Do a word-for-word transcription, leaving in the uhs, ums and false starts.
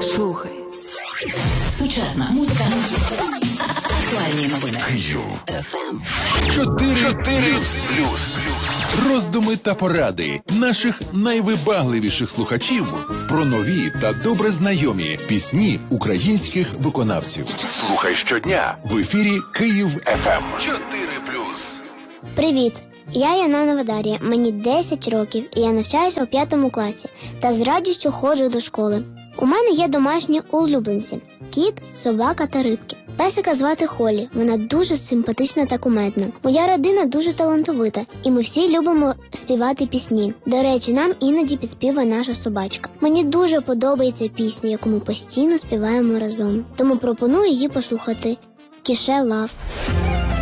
Слухай. Сучасна музика. Актуальні новини. Київ. еф ем. Чотири плюс. Роздуми та поради наших найвибагливіших слухачів про нові та добре знайомі пісні українських виконавців. Слухай щодня в ефірі Київ еф ем. Чотири плюс. Привіт! Я Янанова Дар'я, мені десять років, і я навчаюся у п'ятому класі та з радістю ходжу до школи. У мене є домашні улюбленці – кіт, собака та рибки. Песика звати Холі, вона дуже симпатична та кумедна. Моя родина дуже талановита, і ми всі любимо співати пісні. До речі, нам іноді підспівує наша собачка. Мені дуже подобається пісня, яку ми постійно співаємо разом. Тому пропоную її послухати. Кіше Лав.